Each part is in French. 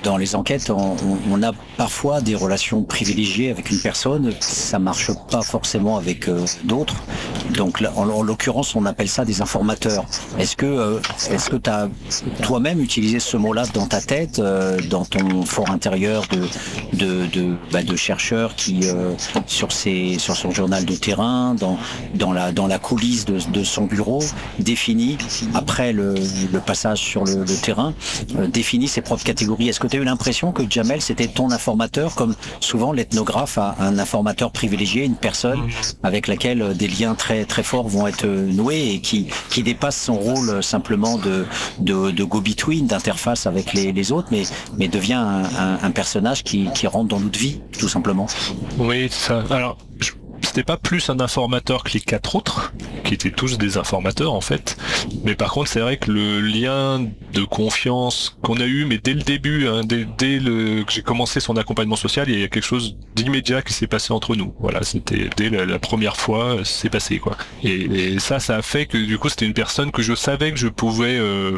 dans les enquêtes, on a parfois des relations privilégiées avec une personne, ça marche pas forcément avec d'autres. Donc là, en l'occurrence, on appelle ça des informateurs. Est-ce que tu as toi-même utilisé ce mot-là dans ta tête, dans ton fort intérieur de chercheur qui sur son journal de terrain, dans la coulisse de son bureau, définit après le passage sur le terrain, définit ses propres catégories. Est-ce que tu as eu l'impression que Jamel c'était ton informateur, comme souvent l'ethnographe a un informateur privilégié, une personne avec laquelle des liens très très forts vont être noués et qui dépasse son rôle simplement de go-between, d'interface avec les autres, mais devient un personnage qui rentre dans notre vie, tout simplement. Oui, ça. Alors, c'était pas plus un informateur que les 4 autres, qui étaient tous des informateurs en fait. Mais par contre, c'est vrai que le lien de confiance qu'on a eu, mais dès le début, dès que j'ai commencé son accompagnement social, il y a quelque chose d'immédiat qui s'est passé entre nous. Voilà, c'était dès la première fois, c'est passé quoi. Et ça a fait que du coup, c'était une personne que je savais que je pouvais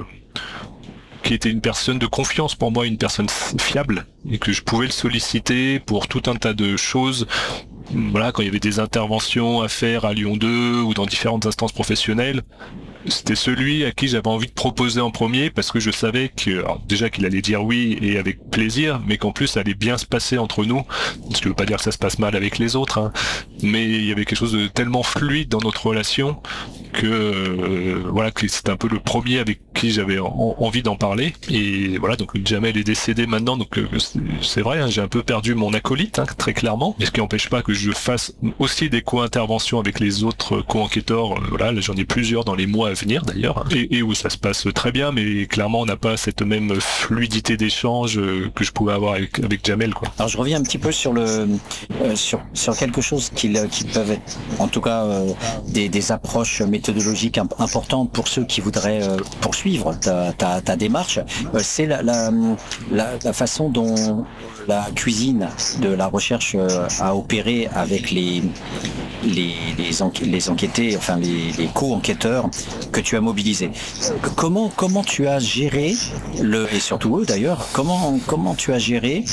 qui était une personne de confiance pour moi, une personne fiable, et que je pouvais le solliciter pour tout un tas de choses. Voilà, quand il y avait des interventions à faire à Lyon 2 ou dans différentes instances professionnelles, c'était celui à qui j'avais envie de proposer en premier parce que je savais déjà qu'il allait dire oui et avec plaisir, mais qu'en plus ça allait bien se passer entre nous. Ce qui veut pas dire que ça se passe mal avec les autres, hein, mais il y avait quelque chose de tellement fluide dans notre relation que voilà, que c'était un peu le premier avec qui j'avais envie d'en parler. Et voilà, donc Jamel est décédé maintenant, donc c'est vrai, hein, j'ai un peu perdu mon acolyte, hein, très clairement, mais ce qui n'empêche pas que je fasse aussi des co-interventions avec les autres co-enquêteurs. Voilà, là, j'en ai plusieurs dans les mois à venir d'ailleurs, hein, et où ça se passe très bien, mais clairement on n'a pas cette même fluidité d'échange que je pouvais avoir avec Jamel, quoi. Alors je reviens un petit peu sur sur quelque chose qui peuvent être, en tout cas, des approches méthodologiques importantes pour ceux qui voudraient poursuivre ta démarche. C'est la façon dont la cuisine de la recherche a opéré avec les enquêtés, enfin les co-enquêteurs que tu as mobilisés. Comment tu as géré et surtout eux d'ailleurs, comment tu as géré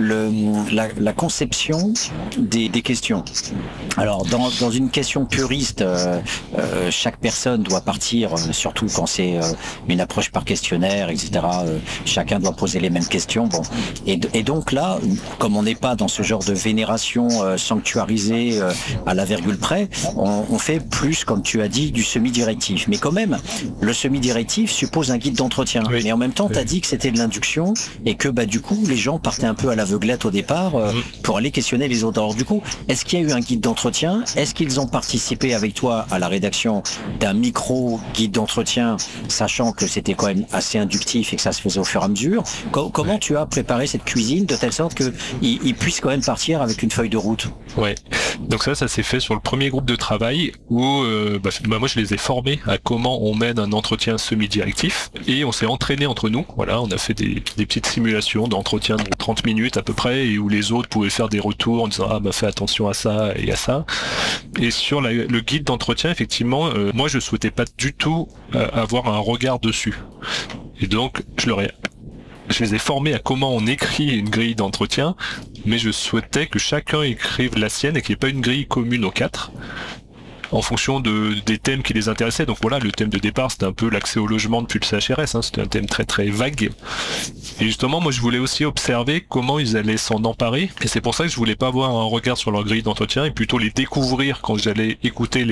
la conception des questions? Alors dans une question puriste, chaque personne doit partir, surtout quand c'est une approche par questionnaire, etc. Chacun doit poser les mêmes questions. Bon, et donc là, comme on n'est pas dans ce genre de vénération sanctuarisée à la virgule près, on fait plus, comme tu as dit, du semi-directif. Mais quand même, le semi-directif suppose un guide d'entretien. Oui. Mais en même temps, tu as dit que c'était de l'induction et que du coup, les gens partaient un peu à l'aveuglette au départ pour aller questionner les autres. Alors du coup, est-ce qu'il y a eu un guide d'entretien? Est-ce qu'ils ont participé avec toi à la rédaction d'un micro-guide d'entretien, sachant que c'était quand même assez inductif et que ça se faisait au fur et à mesure? Comment tu as préparé cette cuisine de telle sorte qu'ils puissent quand même partir avec une feuille de route? Ouais. Donc ça s'est fait sur le premier groupe de travail où moi je les ai formés à comment on mène un entretien semi-directif et on s'est entraîné entre nous. Voilà, on a fait des petites simulations d'entretien de 30 minutes à peu près et où les autres pouvaient faire des retours en disant fais attention à ça et à ça. Et sur le guide d'entretien, effectivement, moi je souhaitais pas du tout avoir un regard dessus. Et donc je les ai formés à comment on écrit une grille d'entretien, mais je souhaitais que chacun écrive la sienne et qu'il n'y ait pas une grille commune aux 4 en fonction des thèmes qui les intéressaient. Donc voilà, le thème de départ, c'était un peu l'accès au logement depuis le CHRS, hein, c'était un thème très très vague. Et justement, moi je voulais aussi observer comment ils allaient s'en emparer, et c'est pour ça que je voulais pas avoir un regard sur leur grille d'entretien, et plutôt les découvrir quand j'allais écouter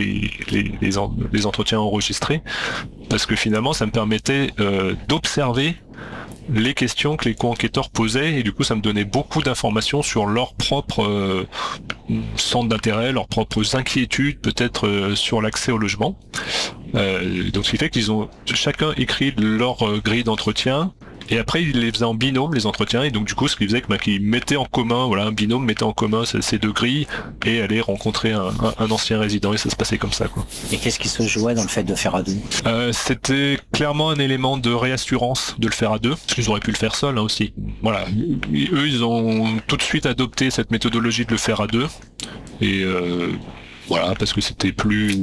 les entretiens enregistrés, parce que finalement ça me permettait d'observer les questions que les co-enquêteurs posaient, et du coup ça me donnait beaucoup d'informations sur leurs propres centres d'intérêt, leurs propres inquiétudes peut-être sur l'accès au logement. Donc ce qui fait qu'ils ont chacun écrit leur grille d'entretien, et après ils les faisaient en binôme les entretiens, et donc du coup ce qui faisait qu'ils mettaient en commun, voilà, un binôme mettait en commun ces deux grilles et allaient rencontrer un ancien résident, et ça se passait comme ça, quoi. Et qu'est-ce qui se jouait dans le fait de faire à deux? C'était clairement un élément de réassurance de le faire à deux, parce qu'ils auraient pu le faire seuls, hein, aussi. Voilà, eux ils ont tout de suite adopté cette méthodologie de le faire à deux, et voilà, parce que c'était plus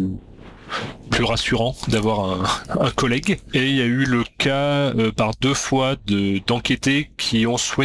rassurant d'avoir un collègue. Et il y a eu le cas par 2 fois d'enquêtés qui ont souhaité